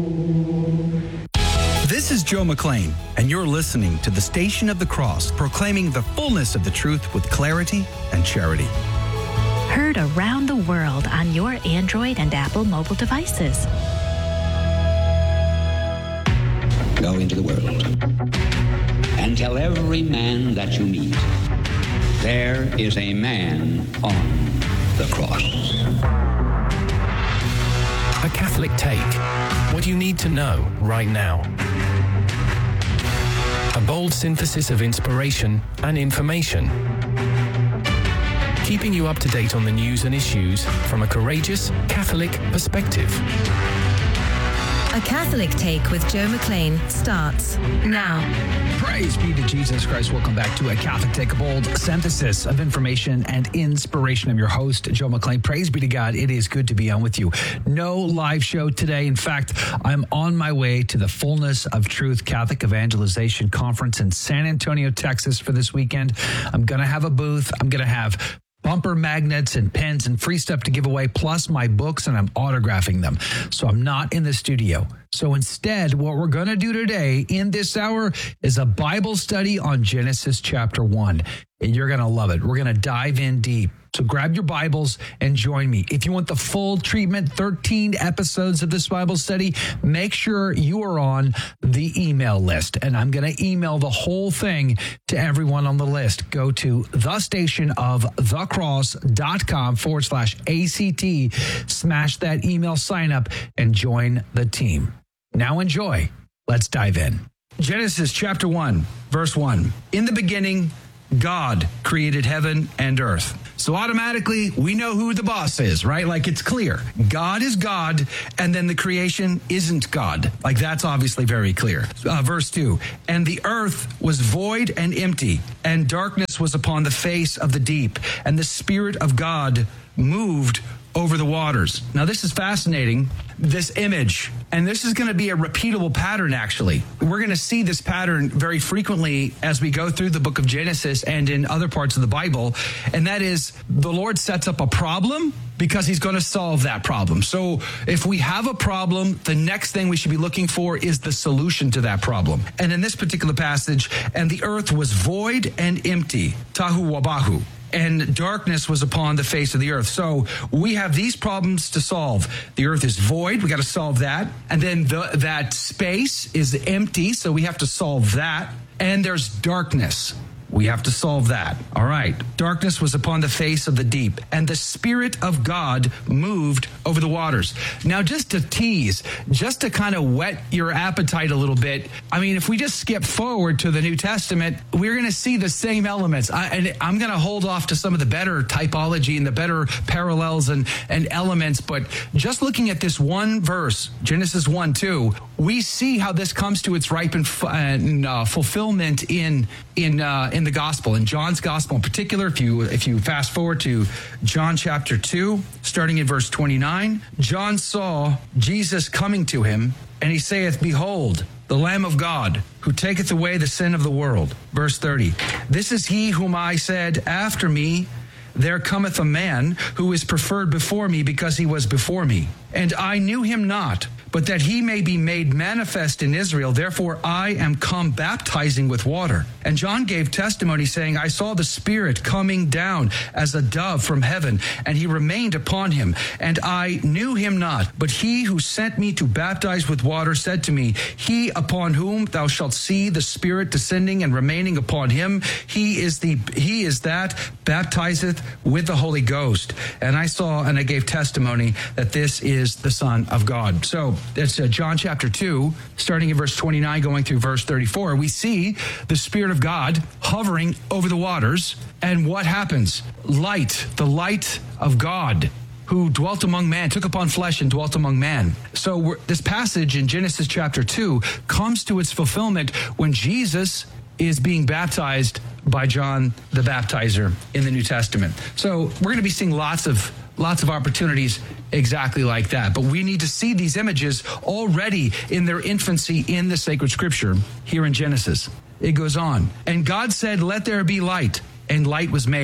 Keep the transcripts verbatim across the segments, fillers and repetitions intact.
This is Joe McClain, and you're listening to the Station of the Cross, proclaiming the fullness of the truth with clarity and charity. Heard around the world on your Android and Apple mobile devices. Go into the world and tell every man that you meet, there is a man on the cross. A Catholic Take. What you need to know right now. A bold synthesis of inspiration and information. Keeping you up to date on the news and issues from a courageous Catholic perspective. A Catholic Take with Joe McClain starts now. Praise be to Jesus Christ. Welcome back to A Catholic Take, a bold synthesis of information and inspiration. I'm your host, Joe McClain. Praise be to God. It is good to be on with you. No live show today. In fact, I'm on my way to the Fullness of Truth Catholic Evangelization Conference in San Antonio, Texas for this weekend. I'm going to have a booth. I'm going to have bumper magnets and pens and free stuff to give away, plus my books, and I'm autographing them. So I'm not in the studio. So instead, what we're going to do today in this hour is a Bible study on Genesis chapter one. And you're going to love it. We're going to dive in deep. So grab your Bibles and join me. If you want the full treatment, thirteen episodes of this Bible study, make sure you are on the email list. And I'm going to email the whole thing to everyone on the list. Go to thestationofthecross.com forward slash ACT, smash that email sign up, and join the team. Now enjoy. Let's dive in. Genesis chapter one, verse one. In the beginning, God created heaven and earth. So automatically, we know who the boss is, right? Like, it's clear. God is God, and then the creation isn't God. Like, that's obviously very clear. Uh, verse two, and the earth was void and empty, and darkness was upon the face of the deep, and the Spirit of God moved over the waters. Now, this is fascinating, this image, and this is going to be a repeatable pattern, actually. We're going to see this pattern very frequently as we go through the book of Genesis and in other parts of the Bible, and that is the Lord sets up a problem because he's going to solve that problem. So if we have a problem, the next thing we should be looking for is the solution to that problem. And in this particular passage, and the earth was void and empty, tahu wabahu, and darkness was upon the face of the earth. So we have these problems to solve. The earth is void. We got to solve that. And then the, that space is empty. So we have to solve that. And there's darkness. We have to solve that. All right. Darkness was upon the face of the deep, and the Spirit of God moved over the waters. Now, just to tease, just to kind of whet your appetite a little bit, I mean, if we just skip forward to the New Testament, we're going to see the same elements. I, and I'm going to hold off to some of the better typology and the better parallels and, and elements, but just looking at this one verse, Genesis one two, we see how this comes to its ripe and, and uh, fulfillment in in uh, in the gospel, in John's gospel in particular. If you if you fast forward to John chapter two, starting in verse twenty-nine, John saw Jesus coming to him, and he saith, Behold, the Lamb of God, who taketh away the sin of the world. Verse thirty, this is he whom I said, after me there cometh a man who is preferred before me, because he was before me. And I knew him not, but that he may be made manifest in Israel. Therefore I am come baptizing with water. And John gave testimony, saying, I saw the Spirit coming down as a dove from heaven, and he remained upon him. And I knew him not, but he who sent me to baptize with water said to me, He upon whom thou shalt see the Spirit descending and remaining upon him, he is the he is that baptizeth with the Holy Ghost. And I saw and I gave testimony that this is the Son of God. So that's uh, John chapter two, starting in verse twenty-nine, going through verse thirty-four. We see the Spirit of God hovering over the waters. And what happens? Light, the light of God, who dwelt among man, took upon flesh and dwelt among man. So we're, this passage in Genesis chapter two comes to its fulfillment when Jesus is being baptized by John the Baptizer in the New Testament. So we're going to be seeing lots of lots of opportunities exactly like that. But we need to see these images already in their infancy in the sacred scripture here in Genesis. It goes on. And God said, let there be light. And light was made.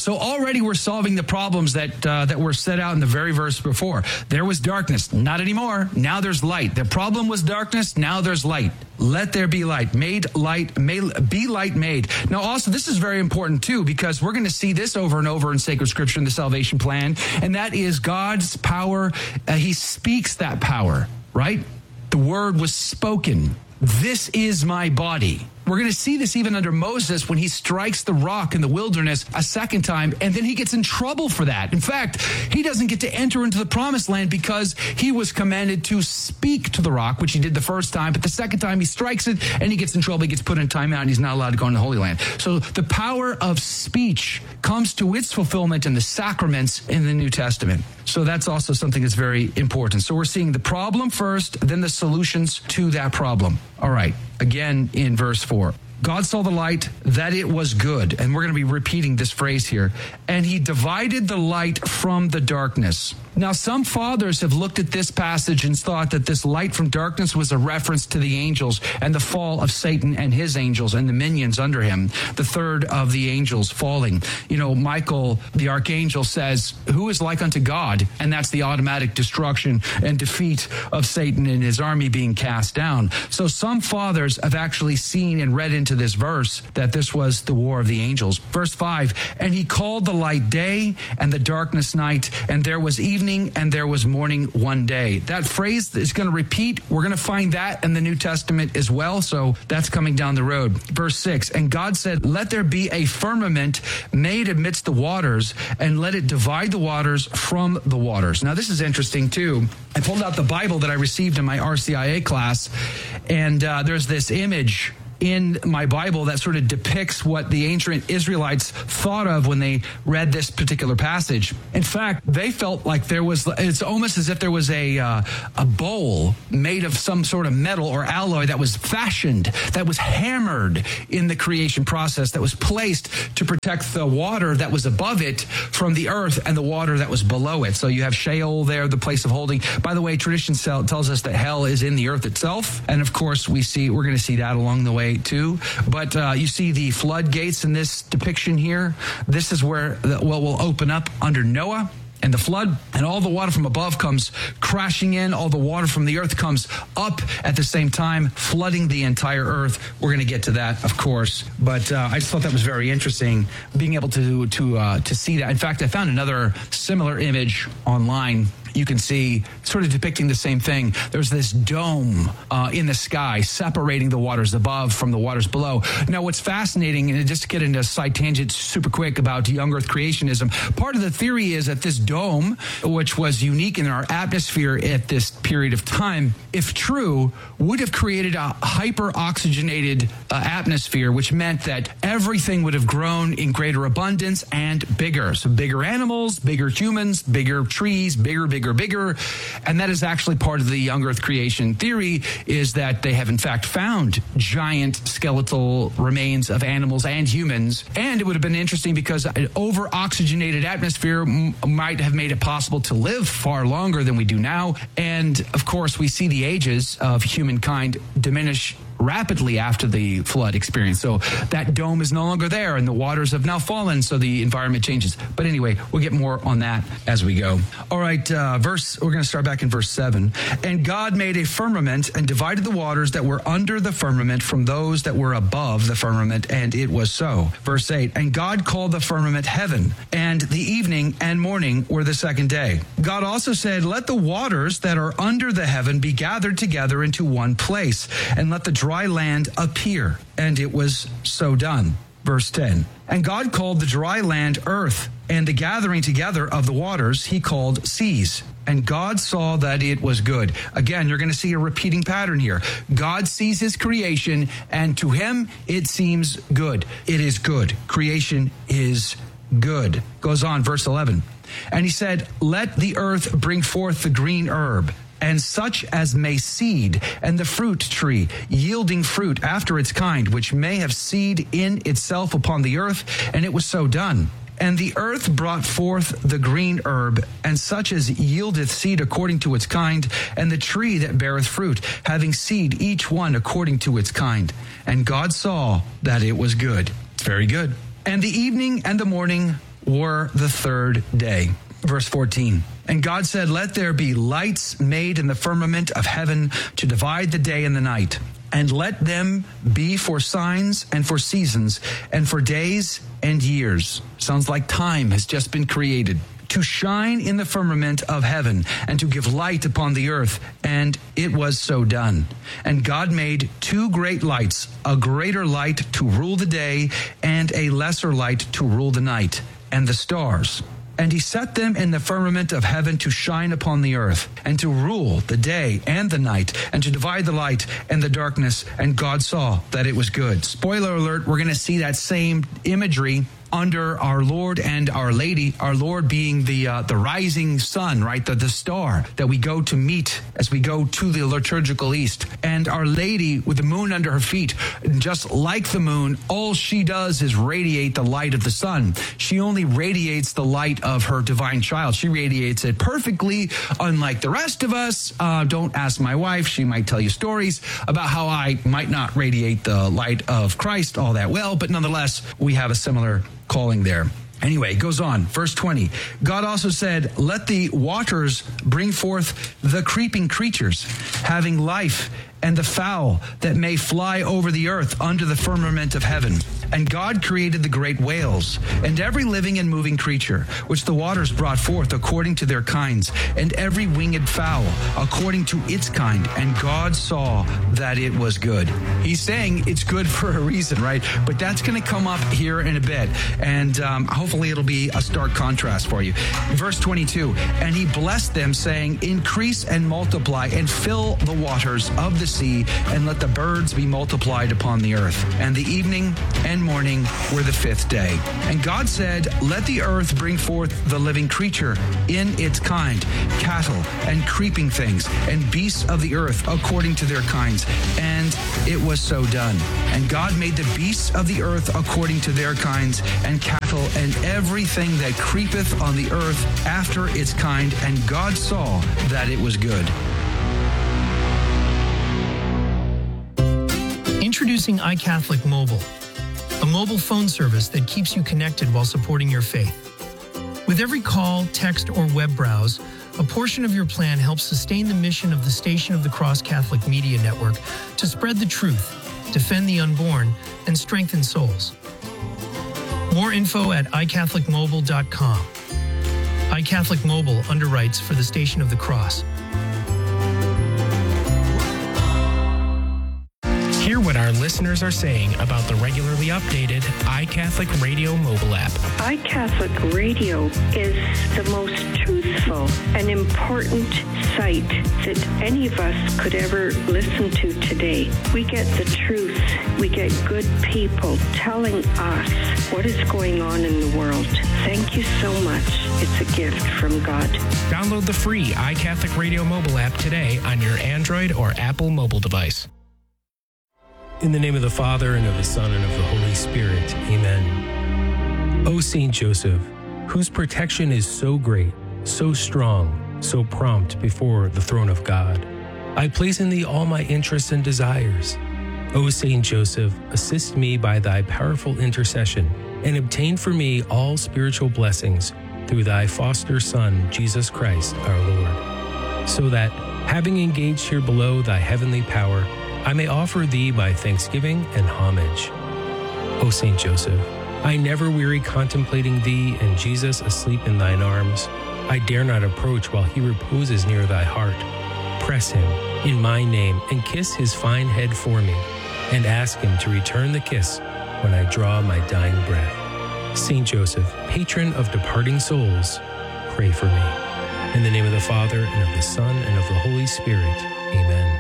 So already we're solving the problems that uh, that were set out in the very verse before. There was darkness. Not anymore. Now there's light. The problem was darkness. Now there's light. Let there be light. Made light. May be light made. Now also, this is very important too, because we're going to see this over and over in sacred scripture in the salvation plan. And that is God's power. Uh, he speaks that power, right? The word was spoken. This is my body. We're going to see this even under Moses when he strikes the rock in the wilderness a second time, and then he gets in trouble for that. In fact, he doesn't get to enter into the promised land because he was commanded to speak to the rock, which he did the first time, but the second time he strikes it and he gets in trouble. He gets put in timeout and he's not allowed to go into the Holy Land. So the power of speech comes to its fulfillment in the sacraments in the New Testament. So that's also something that's very important. So we're seeing the problem first, then the solutions to that problem. All right, again in verse four. God saw the light, that it was good. And we're going to be repeating this phrase here. And he divided the light from the darkness. Now, some fathers have looked at this passage and thought that this light from darkness was a reference to the angels and the fall of Satan and his angels and the minions under him, the third of the angels falling. You know, Michael, the archangel, says, who is like unto God? And that's the automatic destruction and defeat of Satan and his army being cast down. So some fathers have actually seen and read into this verse that this was the war of the angels. Verse five, and he called the light day and the darkness night, and there was evening and there was morning one day. That phrase is going to repeat. We're going to find that in the New Testament as well. So that's coming down the road. Verse six, and God said, let there be a firmament made amidst the waters, and let it divide the waters from the waters. Now, this is interesting too. I pulled out the Bible that I received in my R C I A class, and uh, there's this image in my Bible that sort of depicts what the ancient Israelites thought of when they read this particular passage. In fact, they felt like there was, it's almost as if there was a uh, a bowl made of some sort of metal or alloy that was fashioned, that was hammered in the creation process, that was placed to protect the water that was above it from the earth and the water that was below it. So you have Sheol there, the place of holding. By the way, tradition tells us that hell is in the earth itself. And of course, we see, we're going to see that along the way too. But uh, you see the floodgates in this depiction here. This is where the well will open up under Noah and the flood, and all the water from above comes crashing in. All the water from the earth comes up at the same time, flooding the entire earth. We're going to get to that, of course. But uh, I just thought that was very interesting, being able to to uh, to see that. In fact, I found another similar image online. You can see sort of depicting the same thing. There's this dome uh, in the sky separating the waters above from the waters below. Now, what's fascinating, and just to get into a side tangent super quick about young earth creationism, part of the theory is that this dome, which was unique in our atmosphere at this period of time, if true, would have created a hyper-oxygenated uh, atmosphere, which meant that everything would have grown in greater abundance and bigger. So bigger animals, bigger humans, bigger trees, bigger, bigger, bigger. And that is actually part of the young earth creation theory, is that they have in fact found giant skeletal remains of animals and humans. And it would have been interesting because an over-oxygenated atmosphere m- might have made it possible to live far longer than we do now. And of course, we see the ages of humankind diminish rapidly after the flood experience. So that dome is no longer there, and the waters have now fallen, so the environment changes. But anyway, we'll get more on that as we go. All right, uh, verse. We're going to start back in verse seven. And God made a firmament and divided the waters that were under the firmament from those that were above the firmament, and it was so. Verse eight. And God called the firmament heaven, and the evening and morning were the second day. God also said, let the waters that are under the heaven be gathered together into one place, and let the dry land appear. And it was so done. Verse ten. And God called the dry land earth, and the gathering together of the waters he called seas. And God saw that it was good. Again, you're going to see a repeating pattern here. God sees his creation, and to him it seems good. It is good. Creation is good. Goes on, verse eleven. And he said, let the earth bring forth the green herb, and such as may seed, and the fruit tree, yielding fruit after its kind, which may have seed in itself upon the earth. And it was so done. And the earth brought forth the green herb, and such as yieldeth seed according to its kind, and the tree that beareth fruit, having seed each one according to its kind. And God saw that it was good. It's very good. And the evening and the morning were the third day. Verse fourteen. And God said, let there be lights made in the firmament of heaven to divide the day and the night, and let them be for signs and for seasons and for days and years. Sounds like time has just been created. To shine in the firmament of heaven and to give light upon the earth. And it was so done. And God made two great lights, a greater light to rule the day and a lesser light to rule the night, and the stars. And he set them in the firmament of heaven to shine upon the earth, and to rule the day and the night, and to divide the light and the darkness. And God saw that it was good. Spoiler alert, we're going to see that same imagery under our Lord and Our Lady, our Lord being the uh, the rising sun, right? The, the star that we go to meet as we go to the liturgical east. And Our Lady with the moon under her feet, just like the moon, all she does is radiate the light of the sun. She only radiates the light of her divine child. She radiates it perfectly, unlike the rest of us. Uh, don't ask my wife. She might tell you stories about how I might not radiate the light of Christ all that well, but nonetheless, we have a similar calling there. Anyway, it goes on. Verse twenty. God also said, let the waters bring forth the creeping creatures, having life, and the fowl that may fly over the earth under the firmament of heaven. And God created the great whales, and every living and moving creature, which the waters brought forth according to their kinds, and every winged fowl according to its kind. And God saw that it was good. He's saying it's good for a reason, right? But that's going to come up here in a bit, and um, hopefully it'll be a stark contrast for you. Verse twenty-two, and he blessed them, saying, increase and multiply, and fill the waters of the sea, and let the birds be multiplied upon the earth. And the evening and morning were the fifth day. And God said, let the earth bring forth the living creature in its kind, cattle and creeping things, and beasts of the earth according to their kinds. And it was so done. And God made the beasts of the earth according to their kinds, and cattle, and everything that creepeth on the earth after its kind. And God saw that it was good. Introducing iCatholic Mobile, a mobile phone service that keeps you connected while supporting your faith. With every call, text, or web browse, a portion of your plan helps sustain the mission of the Station of the Cross Catholic Media Network to spread the truth, defend the unborn, and strengthen souls. More info at i catholic mobile dot com. iCatholic Mobile underwrites for the Station of the Cross. Hear what our listeners are saying about the regularly updated iCatholic Radio mobile app. iCatholic Radio is the most truthful and important site that any of us could ever listen to today. We get the truth. We get good people telling us what is going on in the world. Thank you so much. It's a gift from God. Download the free iCatholic Radio mobile app today on your Android or Apple mobile device. In the name of the Father, and of the Son, and of the Holy Spirit. Amen. O Saint Joseph, whose protection is so great, so strong, so prompt before the throne of God, I place in thee all my interests and desires. O Saint Joseph, assist me by thy powerful intercession, and obtain for me all spiritual blessings through thy foster Son, Jesus Christ, our Lord, so that, having engaged here below thy heavenly power, I may offer thee my thanksgiving and homage. O Saint Joseph, I never weary contemplating thee and Jesus asleep in thine arms. I dare not approach while he reposes near thy heart. Press him in my name and kiss his fine head for me, and ask him to return the kiss when I draw my dying breath. Saint Joseph, patron of departing souls, pray for me. In the name of the Father, and of the Son, and of the Holy Spirit. Amen.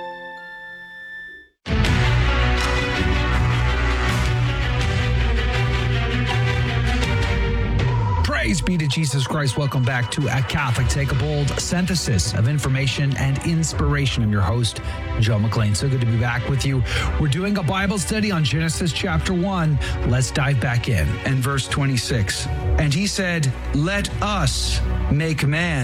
Praise be to Jesus Christ. Welcome back to A Catholic Take, a bold synthesis of information and inspiration. I'm your host, Joe McLean. So good to be back with you. We're doing a Bible study on Genesis chapter one. Let's dive back in. And verse twenty-six. And he said, let us make man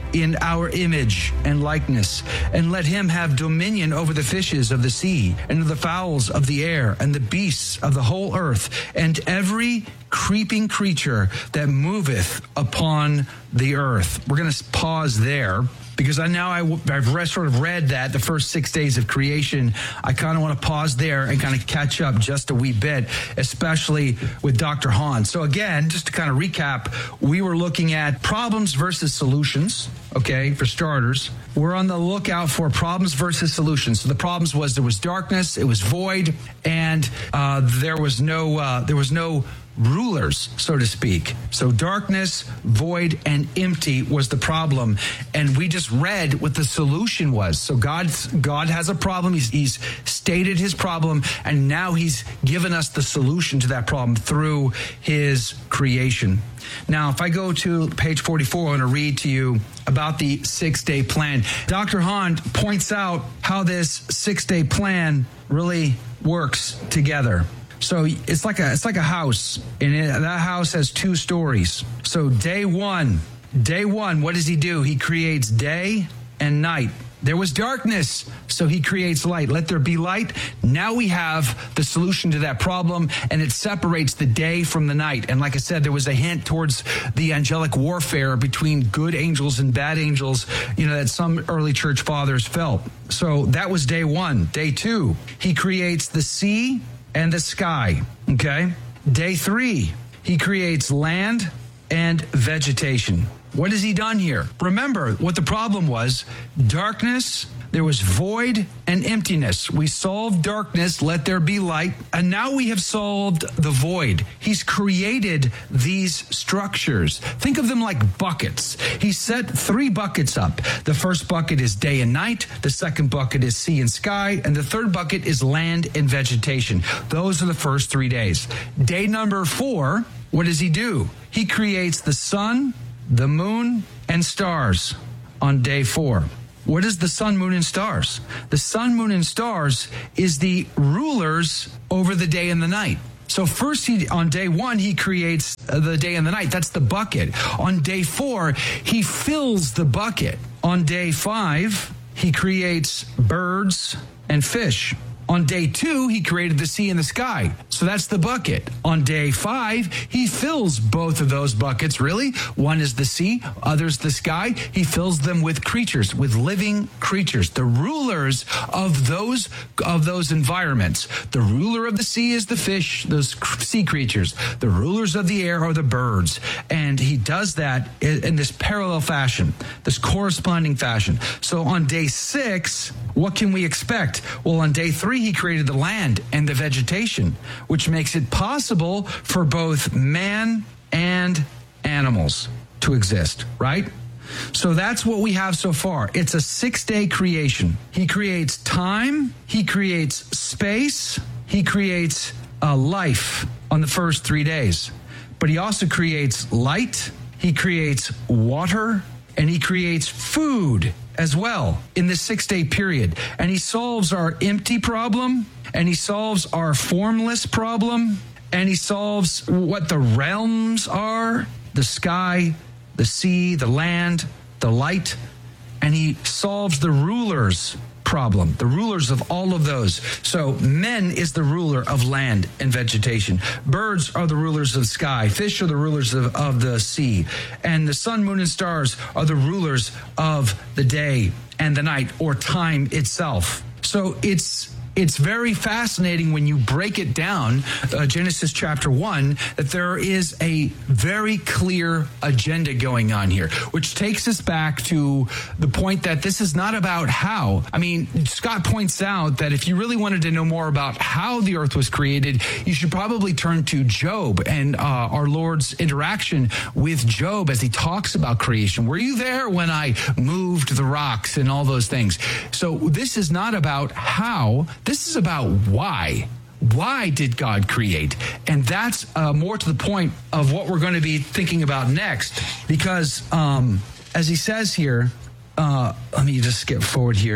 in our image and likeness, and let him have dominion over the fishes of the sea, and the fowls of the air, and the beasts of the whole earth, and every creeping creature that moveth upon the earth. We're going to pause there, because I now I, I've read, sort of read that the first six days of creation. I kind of want to pause there and kind of catch up just a wee bit, especially with Doctor Hahn. So again, just to kind of recap, we were looking at problems versus solutions. Okay, for starters, we're on the lookout for problems versus solutions. So the problems was there was darkness, it was void, and uh, there was no uh, there was no rulers, so to speak. So darkness, void, and empty was the problem. And we just read what the solution was. So God, God has a problem. He's, he's stated his problem, and now he's given us the solution to that problem through his creation. Now, if I go to page forty-four, I want to read to you about the six-day plan. Doctor Hahn points out how this six-day plan really works together. So it's like a it's like a house, and it, that house has two stories. So day one, day one, what does he do? He creates day and night. There was darkness, so he creates light. Let there be light. Now we have the solution to that problem, and it separates the day from the night. And like I said, there was a hint towards the angelic warfare between good angels and bad angels, you know, that some early church fathers felt. So that was day one. Day two, he creates the sea and the sky, okay? Day three, he creates land and vegetation. What has he done here? Remember what the problem was: darkness, there was void and emptiness. We solved darkness, let there be light, and now we have solved the void. He's created these structures. Think of them like buckets. He set three buckets up. The first bucket is day and night, the second bucket is sea and sky, and the third bucket is land and vegetation. Those are the first three days. Day number four, what does he do? He creates the sun, the moon, and stars on day four. What is the sun, moon, and stars? The sun, moon, and stars is the rulers over the day and the night. So first, he, on day one, he creates the day and the night. That's the bucket. On day four, he fills the bucket. On day five, he creates birds and fish. On day two, he created the sea and the sky. So that's the bucket. On day five, he fills both of those buckets, really. One is the sea, other's the sky. He fills them with creatures, with living creatures, the rulers of those of those environments. The ruler of the sea is the fish, those sea creatures. The rulers of the air are the birds. And he does that in this parallel fashion, this corresponding fashion. So on day six, what can we expect? Well, on day three, he created the land and the vegetation, which makes it possible for both man and animals to exist, right? So that's what we have so far. It's a six-day creation. He creates time, he creates space, he creates a life on the first three days. But he also creates light, he creates water, and he creates food as well in this six-day period. And he solves our empty problem, and he solves our formless problem, and he solves what the realms are: the sky, the sea, the land, the light, and he solves the rulers problem, the rulers of all of those. So men is the ruler of land and vegetation. Birds are the rulers of the sky. Fish are the rulers of, of the sea. And the sun, moon, and stars are the rulers of the day and the night, or time itself. So it's It's very fascinating when you break it down, uh, Genesis chapter one, that there is a very clear agenda going on here, which takes us back to the point that this is not about how. I mean, Scott points out that if you really wanted to know more about how the earth was created, you should probably turn to Job and uh, our Lord's interaction with Job as he talks about creation. Were you there when I moved the rocks and all those things? So this is not about how. This is about why. Why did God create? And that's uh, more to the point of what we're going to be thinking about next. Because um, as he says here, uh, let me just skip forward here.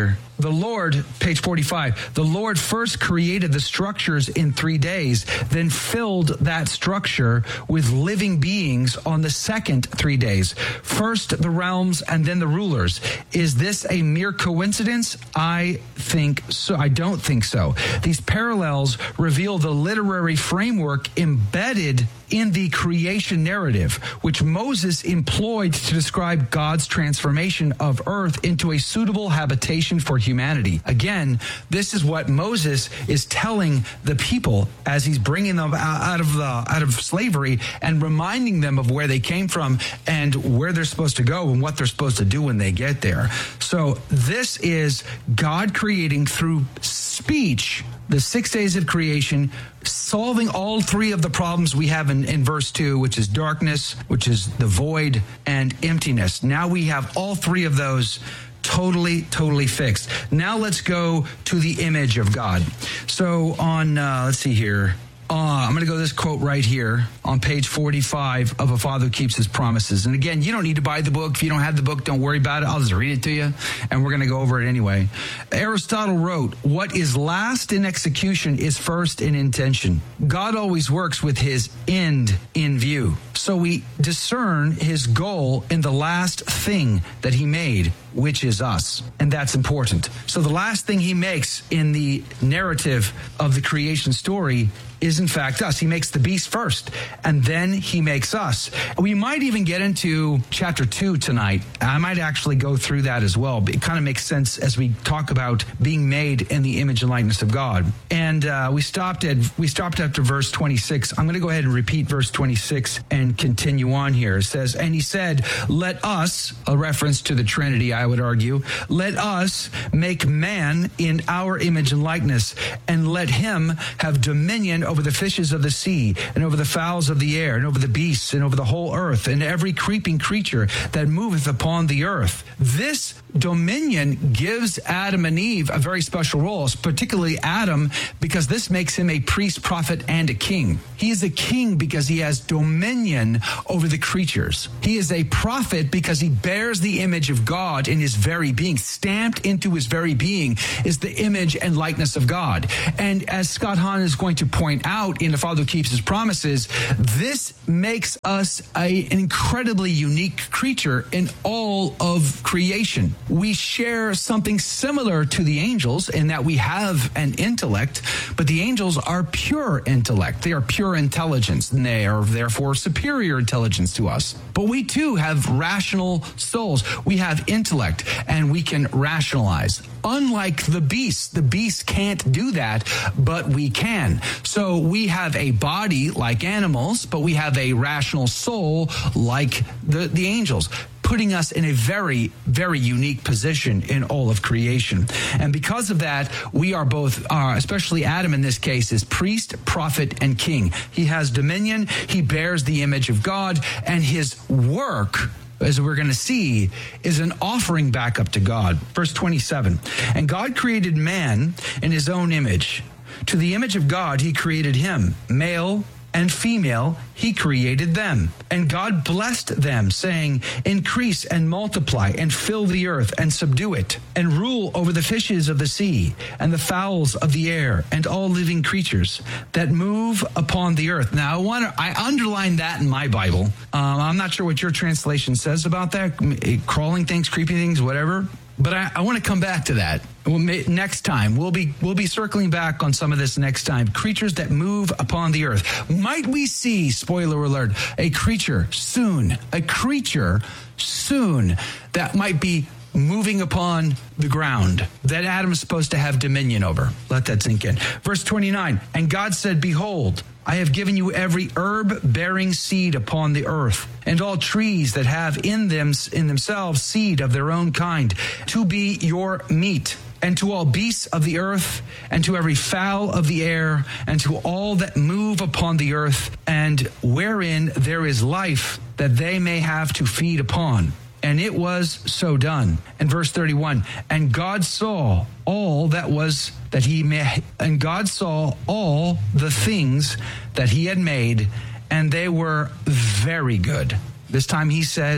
The Lord, page forty-five, the Lord first created the structures in three days, then filled that structure with living beings on the second three days. First the realms and then the rulers. Is this a mere coincidence? I think so. I don't think so. These parallels reveal the literary framework embedded in the creation narrative, which Moses employed to describe God's transformation of earth into a suitable habitation for humanity. Again, this is what Moses is telling the people as he's bringing them out of the out of slavery and reminding them of where they came from and where they're supposed to go and what they're supposed to do when they get there. So this is God creating through speech the six days of creation, solving all three of the problems we have in, in verse two, which is darkness, which is the void, and emptiness. Now we have all three of those totally, totally fixed. Now let's go to the image of God. So on, uh, let's see here. Uh, I'm going to go this quote right here on page forty-five of A Father Who Keeps His Promises. And again, you don't need to buy the book. If you don't have the book, don't worry about it. I'll just read it to you, and we're going to go over it anyway. Aristotle wrote, "What is last in execution is first in intention." God always works with his end in view. So we discern his goal in the last thing that he made, which is us. And that's important. So the last thing he makes in the narrative of the creation story is in fact us. He makes the beast first, and then he makes us. We might even get into chapter two tonight. I might actually go through that as well. It kind of makes sense as we talk about being made in the image and likeness of God. And uh, we stopped at we stopped after verse twenty-six. I'm going to go ahead and repeat verse twenty-six and continue on here. It says, "And he said, let us," a reference to the Trinity, I would argue, "let us make man in our image and likeness, and let him have dominion over the fishes of the sea, and over the fowls of the air, and over the beasts, and over the whole earth, and every creeping creature that moveth upon the earth." This dominion gives Adam and Eve a very special role, particularly Adam, because this makes him a priest, prophet, and a king. He is a king because he has dominion over the creatures. He is a prophet because he bears the image of God in his very being. Stamped into his very being is the image and likeness of God. And as Scott Hahn is going to point out in The Father Who Keeps His Promises, this makes us a, an incredibly unique creature in all of creation. We share something similar to the angels in that we have an intellect, but the angels are pure intellect. They are pure intelligence, and they are therefore superior intelligence to us. But we too have rational souls. We have intellect, and we can rationalize. Unlike the beast, the beast can't do that, but we can. So we have a body like animals, but we have a rational soul like the, the angels, putting us in a very, very unique position in all of creation. And because of that, we are both, uh, especially Adam in this case, is priest, prophet, and king. He has dominion, he bears the image of God, and his work, as we're going to see, is an offering back up to God. Verse twenty-seven, "And God created man in his own image. To the image of God he created him, male and female he created them. And God blessed them, saying, increase and multiply and fill the earth and subdue it, and rule over the fishes of the sea and the fowls of the air and all living creatures that move upon the earth." Now, I want to, I underline that in my Bible. Um, I'm not sure what your translation says about that. Crawling things, creeping things, whatever. But I, I want to come back to that we'll may, next time. We'll be we'll be circling back on some of this next time. Creatures that move upon the earth. Might we see, spoiler alert, a creature soon, a creature soon that might be moving upon the ground that Adam is supposed to have dominion over? Let that sink in. Verse twenty-nine, "And God said, behold, I have given you every herb bearing seed upon the earth, and all trees that have in them in themselves seed of their own kind, to be your meat. And to all beasts of the earth, and to every fowl of the air, and to all that move upon the earth, and wherein there is life, that they may have to feed upon. And it was so done." And verse thirty-one, "And God saw all that was that he made, and God saw all the things that he had made, and they were very good." This time he says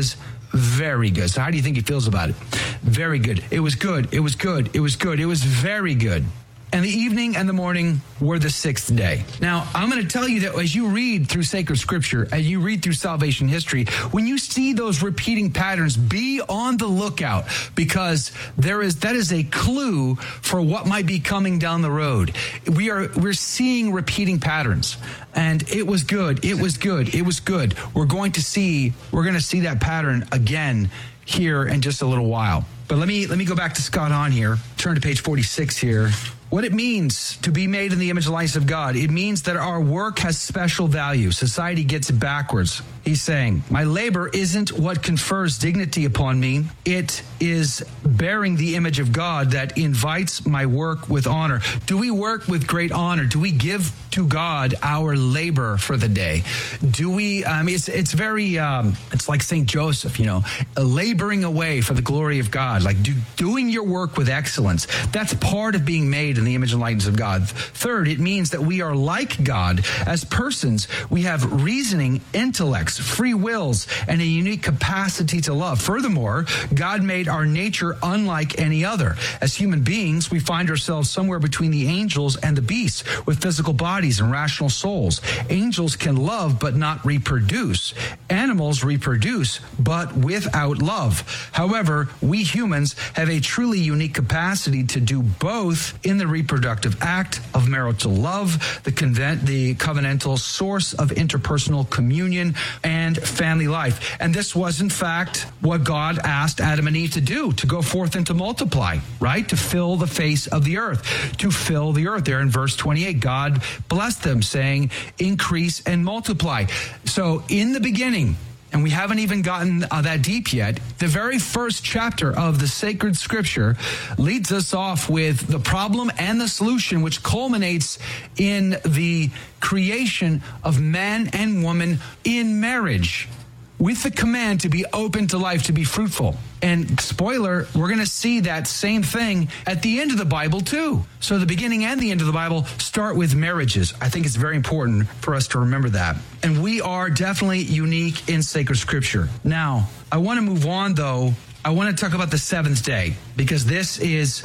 very good. So how do you think he feels about it? Very good. It was good. It was good. It was good. It was very good. And the evening and the morning were the sixth day. Now, I'm going to tell you that as you read through sacred scripture, as you read through salvation history, when you see those repeating patterns, be on the lookout, because there is that is a clue for what might be coming down the road. We are we're seeing repeating patterns, and it was good. It was good. It was good. We're going to see we're going to see that pattern again here in just a little while. But let me let me go back to Scott Hahn here. Turn to page forty-six here. What it means to be made in the image and likeness of God, it means that our work has special value. Society gets it backwards. He's saying, my labor isn't what confers dignity upon me. It is bearing the image of God that invites my work with honor. Do we work with great honor? Do we give to God our labor for the day? Do we, um, it's, it's very, um, it's like Saint Joseph, you know, laboring away for the glory of God, like do, doing your work with excellence. That's part of being made in the image and likeness of God. Third, it means that we are like God as persons. We have reasoning, intellects, free wills, and a unique capacity to love. Furthermore, God made our nature unlike any other. As human beings, we find ourselves somewhere between the angels and the beasts, with physical bodies and rational souls. Angels can love but not reproduce. Animals reproduce but without love. However, we humans have a truly unique capacity to do both in the reproductive act of marital love, the, convent, the covenantal source of interpersonal communion, and family life. And this was, in fact, what God asked Adam and Eve to do, to go forth and to multiply, right? To fill the face of the earth, to fill the earth. There in verse twenty-eight, God blessed them, saying, increase and multiply. So in the beginning, and we haven't even gotten uh, that deep yet, the very first chapter of the sacred scripture leads us off with the problem and the solution, which culminates in the creation of man and woman in marriage, with the command to be open to life, to be fruitful. And spoiler, we're going to see that same thing at the end of the Bible too. So the beginning and the end of the Bible start with marriages. I think it's very important for us to remember that. And we are definitely unique in sacred scripture. Now, I want to move on though. I want to talk about the seventh day, because this is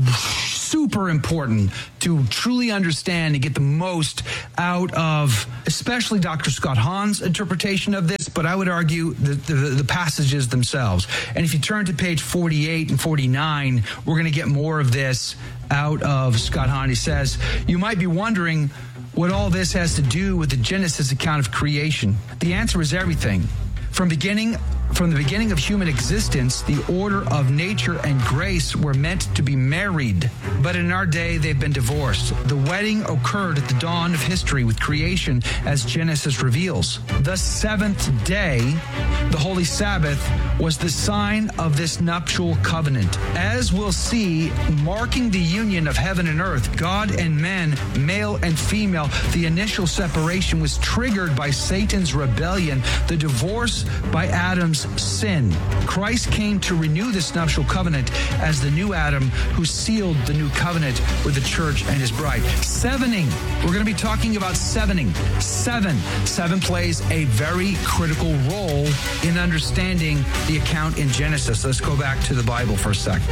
super important to truly understand and get the most out of, especially Doctor Scott Hahn's interpretation of this, but I would argue the, the, the passages themselves. And if you turn to page forty-eight and forty-nine, we're going to get more of this out of Scott Hahn. He says, you might be wondering what all this has to do with the Genesis account of creation. The answer is everything. From beginning From the beginning of human existence, the order of nature and grace were meant to be married. But in our day, they've been divorced. The wedding occurred at the dawn of history with creation, as Genesis reveals. The seventh day, the Holy Sabbath, was the sign of this nuptial covenant. As we'll see, marking the union of heaven and earth, God and man, male and female, the initial separation was triggered by Satan's rebellion, the divorce by Adam's sin. Christ came to renew this nuptial covenant as the new Adam who sealed the new covenant with the church and his bride. Sevening. We're going to be talking about sevening. Seven. Seven plays a very critical role in understanding the account in Genesis. Let's go back to the Bible for a second.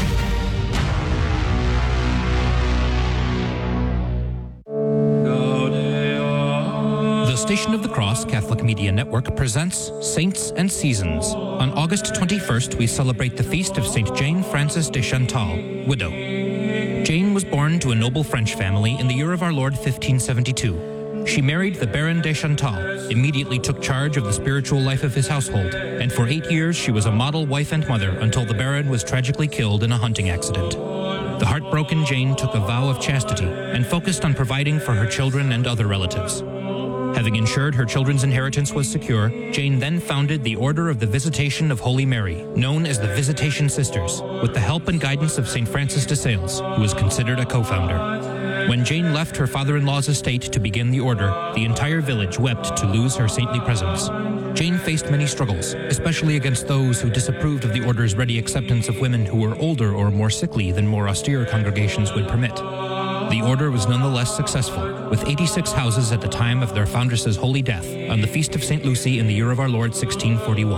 The Station of the Cross Catholic Media Network presents Saints and Seasons. On August twenty-first, we celebrate the feast of Saint Jane Frances de Chantal, widow. Jane was born to a noble French family in the year of our Lord fifteen seventy-two. She married the Baron de Chantal, immediately took charge of the spiritual life of his household, and for eight years she was a model wife and mother until the Baron was tragically killed in a hunting accident. The heartbroken Jane took a vow of chastity and focused on providing for her children and other relatives. Having ensured her children's inheritance was secure, Jane then founded the Order of the Visitation of Holy Mary, known as the Visitation Sisters, with the help and guidance of Saint Francis de Sales, who was considered a co-founder. When Jane left her father-in-law's estate to begin the order, the entire village wept to lose her saintly presence. Jane faced many struggles, especially against those who disapproved of the order's ready acceptance of women who were older or more sickly than more austere congregations would permit. The order was nonetheless successful, with eighty-six houses at the time of their foundress's holy death on the feast of Saint Lucy in the year of our Lord sixteen forty-one.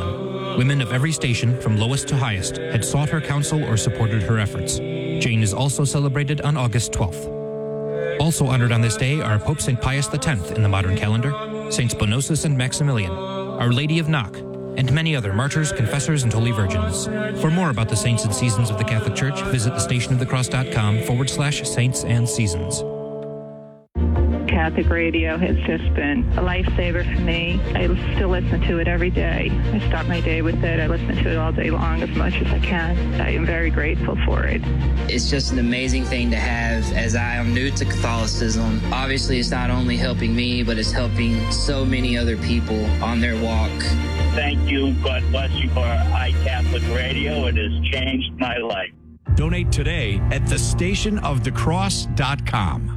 Women of every station, from lowest to highest, had sought her counsel or supported her efforts. Jane is also celebrated on August twelfth. Also honored on this day are Pope Saint Pius the tenth in the modern calendar, Saints Bonosus and Maximilian, Our Lady of Knock, and many other martyrs, confessors, and holy virgins. For more about the saints and seasons of the Catholic Church, visit thestationofthecross.com forward slash saints and seasons. Catholic radio has just been a lifesaver for me. I still listen to it every day. I start my day with it. I listen to it all day long as much as I can. I am very grateful for it. It's just an amazing thing to have, as I am new to Catholicism. Obviously, it's not only helping me, but it's helping so many other people on their walk. Thank you. God bless you for iCatholic Radio. It has changed my life. Donate today at the station of the cross dot com.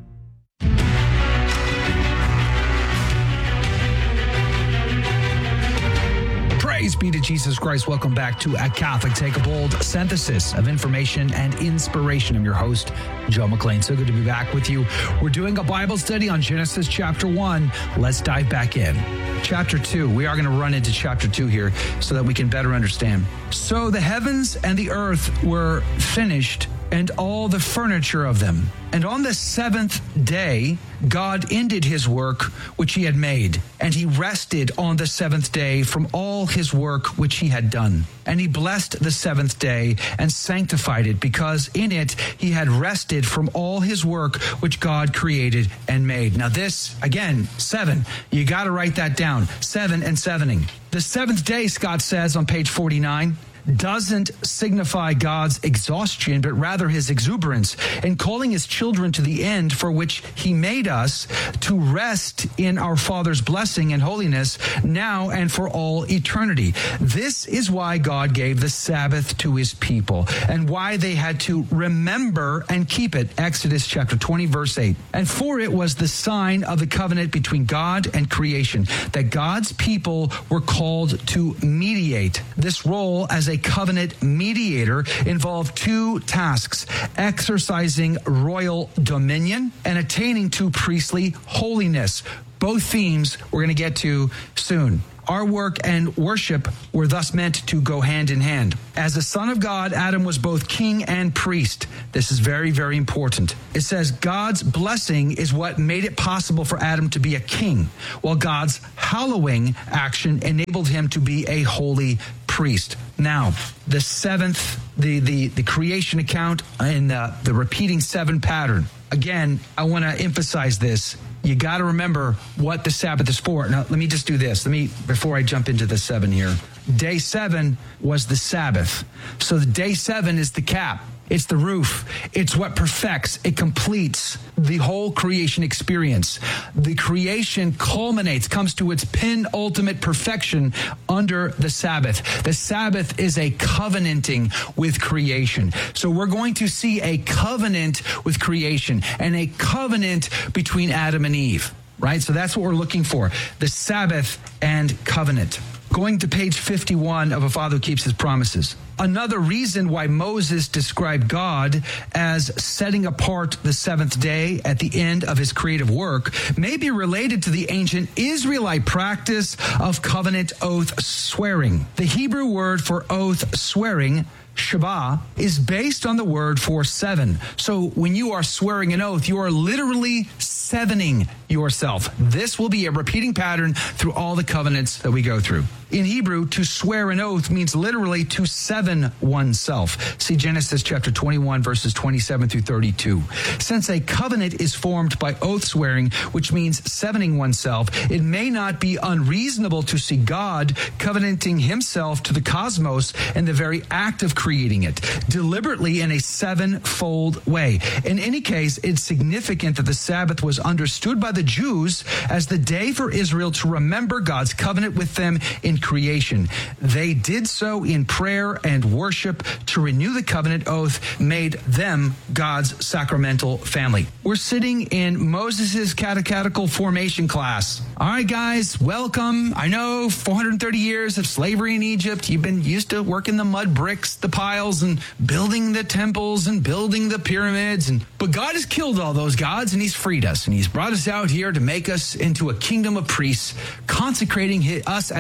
Praise be to Jesus Christ. Welcome back to A Catholic Take, a bold synthesis of information and inspiration. I'm your host, Joe McLean. So good to be back with you. We're doing a Bible study on Genesis chapter one. Let's dive back in. Chapter two. We are going to run into chapter two here so that we can better understand. So the heavens and the earth were finished, and all the furniture of them. And on the seventh day, God ended his work which he had made, and he rested on the seventh day from all his work which he had done. And he blessed the seventh day and sanctified it, because in it he had rested from all his work which God created and made. Now this, again, seven, you got to write that down. Seven and sevening. The seventh day, Scott says on page forty-nine, doesn't signify God's exhaustion, but rather his exuberance in calling his children to the end for which he made us, to rest in our Father's blessing and holiness now and for all eternity. This is why God gave the Sabbath to his people and why they had to remember and keep it. Exodus chapter twenty, verse eight. And for it was the sign of the covenant between God and creation, that God's people were called to mediate. This role as a covenant mediator involved two tasks: exercising royal dominion and attaining to priestly holiness. Both themes we're going to get to soon. Our work and worship were thus meant to go hand in hand. As a son of God, Adam was both king and priest. This is very, very important. It says God's blessing is what made it possible for Adam to be a king, while God's hallowing action enabled him to be a holy priest. Now, the seventh, the, the, the creation account in uh, the repeating seven pattern. Again, I want to emphasize this. You got to remember what the Sabbath is for. Now, let me just do this. Let me, before I jump into the seven here. Day seven was the Sabbath. So the day seven is the cap. It's the roof. It's what perfects. It completes the whole creation experience. The creation culminates, comes to its penultimate perfection under the Sabbath. The Sabbath is a covenanting with creation. So we're going to see a covenant with creation and a covenant between Adam and Eve, right? So that's what we're looking for. The Sabbath and covenant. Going to page fifty-one of A Father Who Keeps His Promises. Another reason why Moses described God as setting apart the seventh day at the end of his creative work may be related to the ancient Israelite practice of covenant oath swearing. The Hebrew word for oath swearing, Shabbat, is based on the word for seven. So when you are swearing an oath, you are literally sevening yourself. This will be a repeating pattern through all the covenants that we go through. In Hebrew, to swear an oath means literally to seven oneself. See Genesis chapter twenty-one, verses twenty-seven through thirty-two. Since a covenant is formed by oath swearing, which means sevening oneself, it may not be unreasonable to see God covenanting himself to the cosmos in the very act of creating it, deliberately in a sevenfold way. In any case, it's significant that the Sabbath was understood by the Jews as the day for Israel to remember God's covenant with them in creation. They did so in prayer and worship to renew the covenant oath made them God's sacramental family. We're sitting in Moses' catechetical formation class. All right, guys, welcome. I know four hundred thirty years of slavery in Egypt. You've been used to working the mud bricks, the piles, and building the temples and building the pyramids. And but God has killed all those gods, and he's freed us, and he's brought us out here to make us into a kingdom of priests, consecrating his, us as his people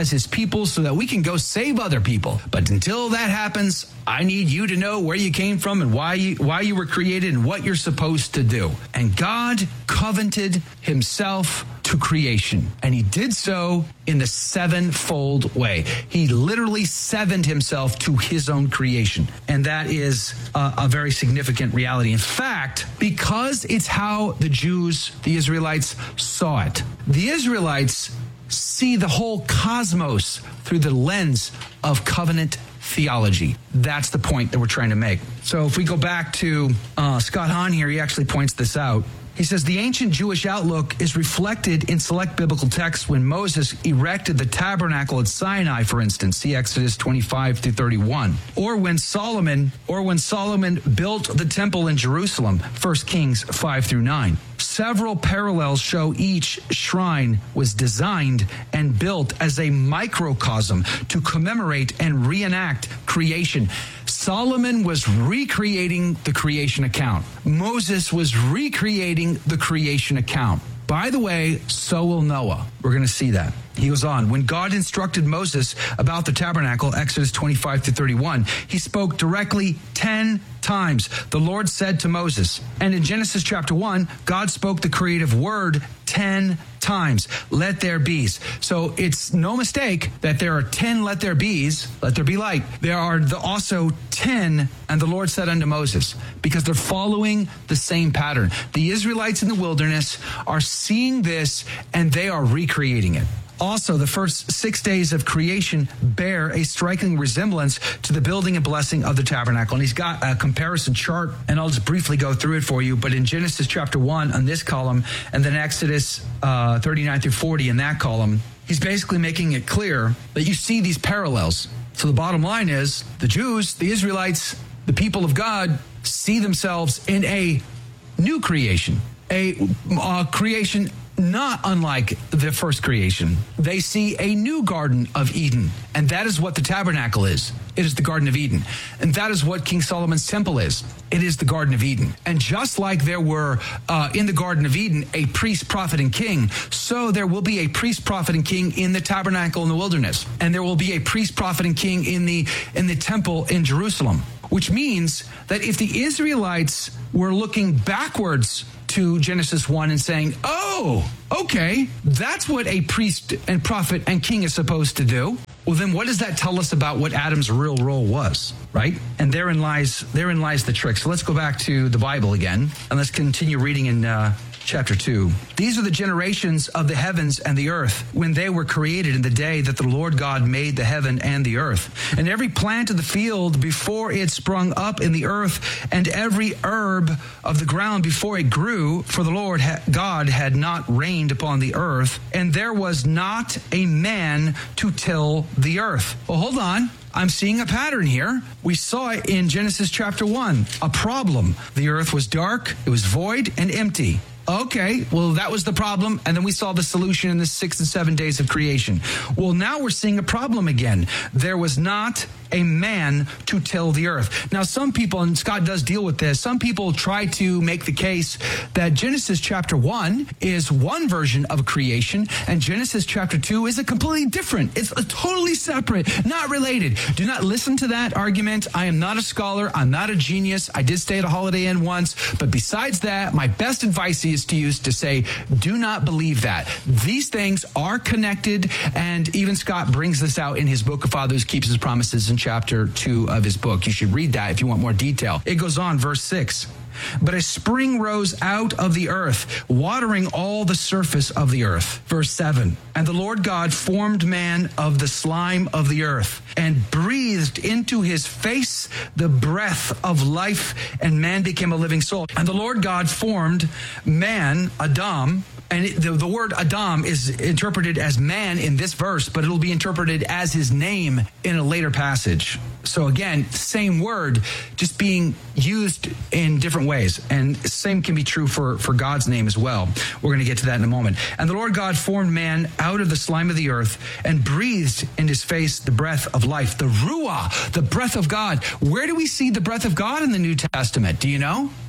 people so that we can go save other people. But until that happens, I need you to know where you came from and why you, why you were created and what you're supposed to do. And God covenanted himself to creation, and he did so in the sevenfold way. He literally sevened himself to his own creation, and that is a, a very significant reality. In fact, because it's how the Jews, the Israelites, saw it. The Israelites see the whole cosmos through the lens of covenant theology. That's the point that we're trying to make. So if we go back to uh, Scott Hahn here, he actually points this out. He says the ancient Jewish outlook is reflected in select biblical texts when Moses erected the tabernacle at Sinai, for instance, see Exodus twenty-five through thirty-one, or when Solomon, or when Solomon built the temple in Jerusalem, First Kings five through nine. Several parallels show each shrine was designed and built as a microcosm to commemorate and reenact creation. Solomon was recreating the creation account. Moses was recreating the creation account. By the way, so will Noah. We're going to see that. He goes on, when God instructed Moses about the tabernacle, Exodus twenty-five to thirty-one, he spoke directly ten times. The Lord said to Moses, and in Genesis chapter one, God spoke the creative word ten times. Let there be's. So it's no mistake that there are ten let there be's, let there be light. There are the also ten, and the Lord said unto Moses, because they're following the same pattern. The Israelites in the wilderness are seeing this, and they are recreating it. Also, the first six days of creation bear a striking resemblance to the building and blessing of the tabernacle. And he's got a comparison chart, and I'll just briefly go through it for you. But in Genesis chapter one on this column, and then Exodus uh, thirty-nine through forty in that column, he's basically making it clear that you see these parallels. So the bottom line is the Jews, the Israelites, the people of God see themselves in a new creation, a uh, creation not unlike the first creation. They see a new Garden of Eden, and that is what the tabernacle is. It is the Garden of Eden. And that is what King Solomon's temple is. It is the Garden of Eden. And just like there were uh, in the Garden of Eden a priest, prophet, and king, so there will be a priest, prophet, and king in the tabernacle in the wilderness. And there will be a priest, prophet, and king in the in the temple in Jerusalem. Which means that if the Israelites were looking backwards to Genesis one and saying, oh, okay, that's what a priest and prophet and king is supposed to do. Well, then what does that tell us about what Adam's real role was, right? And therein lies therein lies the trick. So let's go back to the Bible again, and let's continue reading in uh, chapter two. These are the generations of the heavens and the earth when they were created in the day that the Lord God made the heaven and the earth. And every plant of the field before it sprung up in the earth, and every herb of the ground before it grew, for the Lord ha- God had not rained upon the earth, and there was not a man to till the earth. Well, hold on. I'm seeing a pattern here. We saw it in Genesis chapter one, a problem. The earth was dark, it was void and empty. Okay, well, that was the problem, and then we saw the solution in the six and seven days of creation. Well, now we're seeing a problem again. There was not a man to till the earth. Now, some people, and Scott does deal with this, some people try to make the case that Genesis chapter one is one version of creation, and Genesis chapter two is a completely different. It's a totally separate, not related. Do not listen to that argument. I am not a scholar. I'm not a genius. I did stay at a Holiday Inn once, but besides that, my best advice is to use to say, do not believe that. These things are connected, and even Scott brings this out in his book, A Father Who Keeps His Promises, in chapter two of his book. You should read that if you want more detail. It goes on, verse six. But a spring rose out of the earth, watering all the surface of the earth. Verse seven. And the Lord God formed man of the slime of the earth, and breathed into his face the breath of life, and man became a living soul. And the Lord God formed man, Adam, and it, the, the word Adam is interpreted as man in this verse, but it'll be interpreted as his name in a later passage. So again, same word, just being used in different ways. And same can be true for, for God's name as well. We're going to get to that in a moment. And the Lord God formed man out of the slime of the earth, and breathed in his face the breath of life, the Ruah, the breath of God. Where do we see the breath of God in the New Testament? Do you know?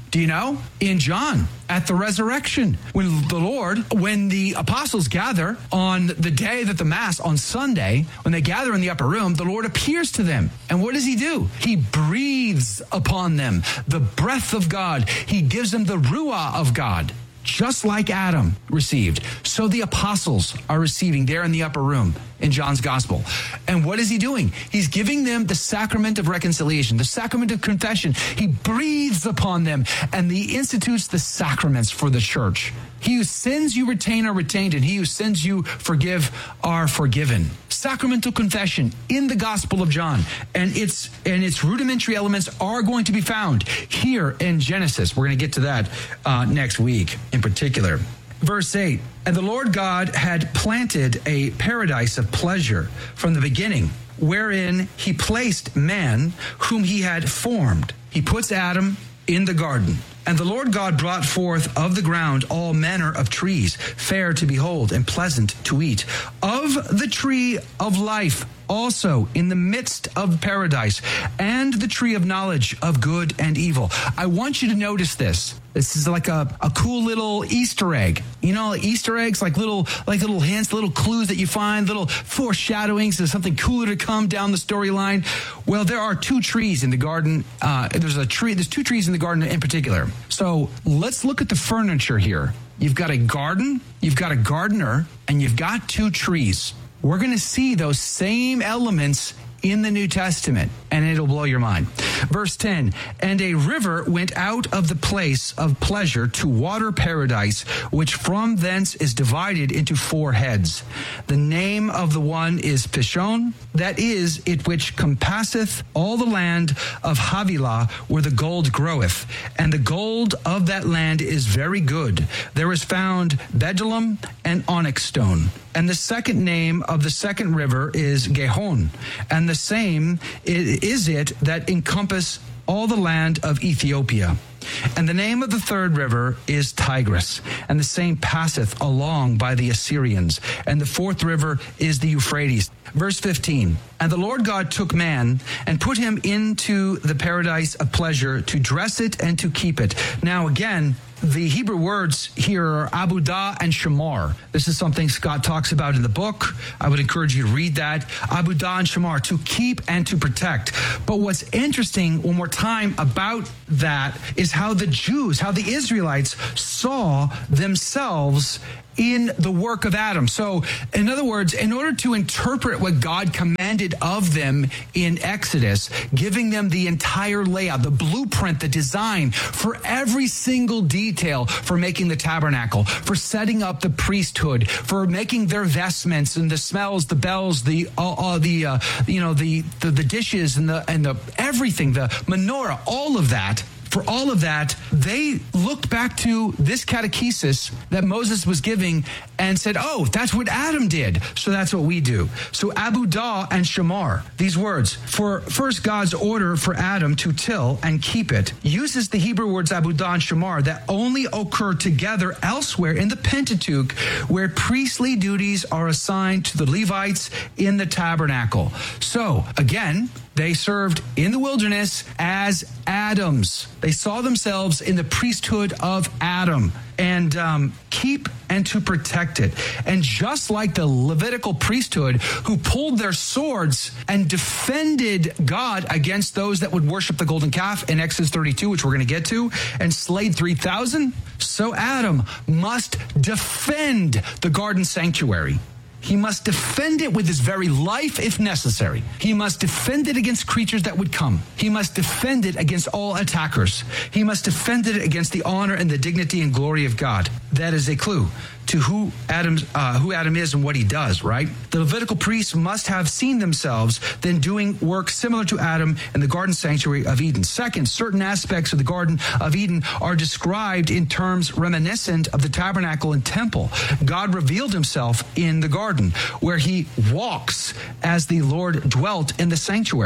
Do you know? In John, at the resurrection, when the Lord, when the apostles gather on the day that the Mass, on Sunday, when they gather in the upper room, the Lord appears to them. And what does he do? He breathes upon them the breath of God. He gives them the Ruah of God. Just like Adam received, so the apostles are receiving there in the upper room in John's gospel. And what is he doing? He's giving them the sacrament of reconciliation, the sacrament of confession. He breathes upon them, and he institutes the sacraments for the church. He who sins you retain are retained, and he who sins you forgive are forgiven. Sacramental confession in the Gospel of John, and its and its rudimentary elements are going to be found here in Genesis. We're going to get to that uh, next week in particular. Verse eight, and the Lord God had planted a paradise of pleasure from the beginning, wherein he placed man whom he had formed. He puts Adam in the garden. And the Lord God brought forth of the ground all manner of trees, fair to behold and pleasant to eat. Of the tree of life also in the midst of paradise, and the tree of knowledge of good and evil. I want you to notice this. This is like a, a cool little Easter egg. You know, Easter eggs, like little like little hints, little clues that you find, little foreshadowings of something cooler to come down the storyline. Well, there are two trees in the garden. Uh, there's a tree. There's two trees in the garden in particular. So let's look at the furniture here. You've got a garden, you've got a gardener, and you've got two trees. We're going to see those same elements in the New Testament, and it'll blow your mind. Verse ten, and a river went out of the place of pleasure to water paradise, which from thence is divided into four heads. The name of the one is Pishon, that is it which compasseth all the land of Havilah, where the gold groweth. And the gold of that land is very good. There is found bdellium and onyx stone. And the second name of the second river is Gihon, and the same is it that encompass all the land of Ethiopia. And the name of the third river is Tigris, and the same passeth along by the Assyrians. And the fourth river is the Euphrates. Verse fifteen, and the Lord God took man and put him into the paradise of pleasure to dress it and to keep it. Now again, the Hebrew words here are abudah and shamar. This is something Scott talks about in the book. I would encourage you to read that. Abudah and shamar, to keep and to protect. But what's interesting one more time about that is how the Jews, how the Israelites saw themselves in the work of Adam. So, in other words, in order to interpret what God commanded of them in Exodus, giving them the entire layout, the blueprint, the design for every single detail for making the tabernacle, for setting up the priesthood, for making their vestments and the smells, the bells, the uh, uh, the uh, you know the, the the dishes and the and the everything, the menorah, all of that. For all of that, they looked back to this catechesis that Moses was giving and said, oh, that's what Adam did, so that's what we do. So abudah and shamar, these words, for first God's order for Adam to till and keep it, uses the Hebrew words abudah and shamar that only occur together elsewhere in the Pentateuch, where priestly duties are assigned to the Levites in the tabernacle. So, again, they served in the wilderness as Adams. They saw themselves in the priesthood of Adam, and um, keep and to protect it. And just like the Levitical priesthood, who pulled their swords and defended God against those that would worship the golden calf in Exodus thirty-two, which we're going to get to, and slayed three thousand, so Adam must defend the garden sanctuary. He must defend it with his very life if necessary. He must defend it against creatures that would come. He must defend it against all attackers. He must defend it against the honor and the dignity and glory of God. That is a clue to who Adam, uh, who Adam is and what he does, right? The Levitical priests must have seen themselves then doing work similar to Adam in the garden sanctuary of Eden. Second, certain aspects of the Garden of Eden are described in terms reminiscent of the tabernacle and temple. God revealed himself in the garden, where he walks as the Lord dwelt in the sanctuary.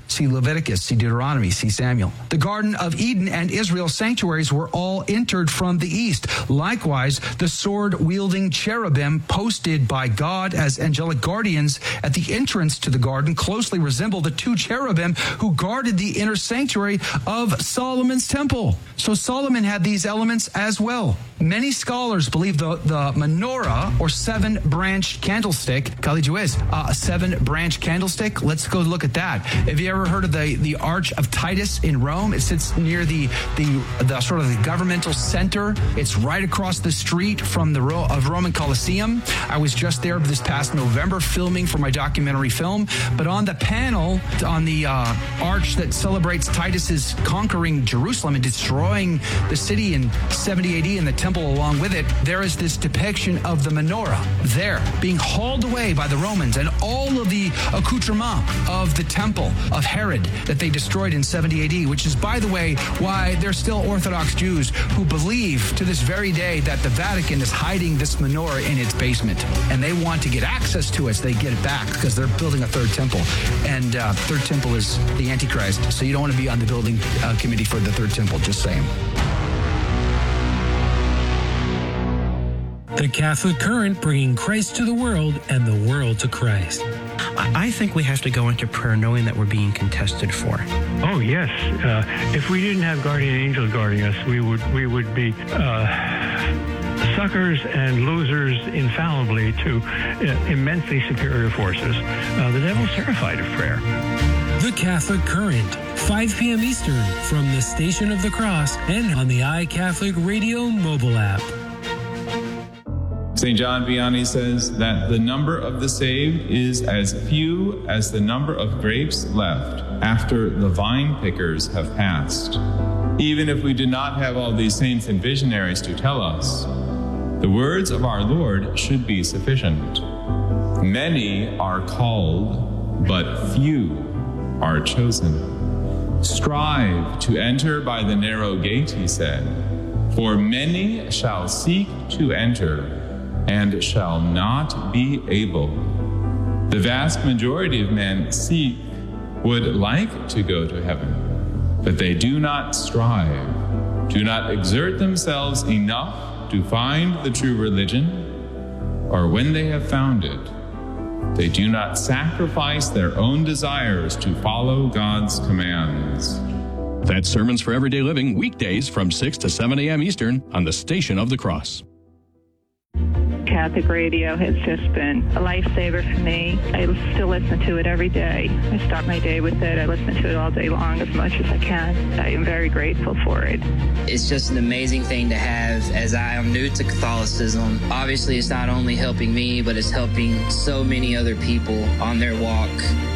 See Leviticus, see Deuteronomy, see Samuel. The Garden of Eden and Israel's sanctuaries were all entered from the east. Likewise, the sword-wielding cherubim posted by God as angelic guardians at the entrance to the garden closely resemble the two cherubim who guarded the inner sanctuary of Solomon's temple. So Solomon had these elements as well. Many scholars believe the, the menorah, or seven-branched candlestick, Kali Juiz, uh, a seven-branch candlestick. Let's go look at that. Have you ever heard of the, the Arch of Titus in Rome? It sits near the, the the sort of the governmental center. It's right across the street from the Ro- of Roman Colosseum. I was just there this past November filming for my documentary film. But on the panel, on the uh, arch that celebrates Titus's conquering Jerusalem and destroying the city in seventy A D and the temple along with it, there is this depiction of the menorah there being hauled away by the Romans and all of the accoutrement of the temple of Herod that they destroyed in seventy A D, which is, by the way, why there's still Orthodox Jews who believe to this very day that the Vatican is hiding this menorah in its basement, and they want to get access to it so they get it back because they're building a third temple, and uh, third temple is the Antichrist, so you don't want to be on the building uh, committee for the third temple, just saying. The Catholic Current, bringing Christ to the world and the world to Christ. I think we have to go into prayer knowing that we're being contested for. Oh, yes. Uh, if we didn't have guardian angels guarding us, we would we would be uh, suckers and losers infallibly to uh, immensely superior forces. Uh, the devil's terrified of prayer. The Catholic Current, five p.m. Eastern, from the Station of the Cross and on the iCatholic Radio mobile app. Saint John Vianney says that the number of the saved is as few as the number of grapes left after the vine pickers have passed. Even if we did not have all these saints and visionaries to tell us, the words of our Lord should be sufficient. Many are called, but few are chosen. Strive to enter by the narrow gate, he said, for many shall seek to enter and shall not be able. The vast majority of men seek, would like to go to heaven, but they do not strive, do not exert themselves enough to find the true religion, or when they have found it, they do not sacrifice their own desires to follow God's commands. That's Sermons for Everyday Living, weekdays from six to seven a.m. Eastern on the Station of the Cross. Catholic radio has just been a lifesaver for me. I still listen to it every day. I start my day with it. I listen to it all day long as much as I can. I am very grateful for it. It's just an amazing thing to have, as I am new to Catholicism. Obviously, it's not only helping me, but it's helping so many other people on their walk.